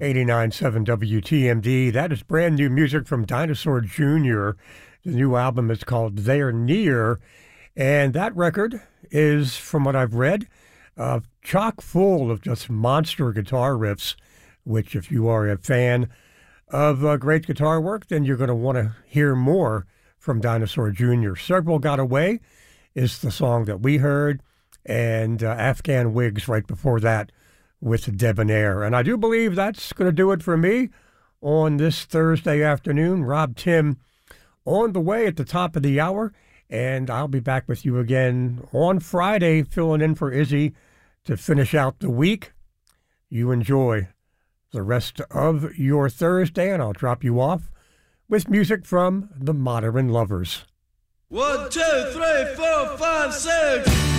89.7 WTMD. That is brand new music from Dinosaur Jr. The new album is called They're Near. And that record is, from what I've read, chock full of just monster guitar riffs, which if you are a fan of great guitar work, then you're going to want to hear more from Dinosaur Jr. Several Got Away is the song that we heard, and Afghan Wigs right before that with Debonair. And I do believe that's going to do it for me on this Thursday afternoon. Rob Tim on the way at the top of the hour, and I'll be back with you again on Friday, filling in for Izzy to finish out the week. You enjoy the rest of your Thursday, and I'll drop you off with music from the Modern Lovers. 1, 2, 3, 4, 5, 6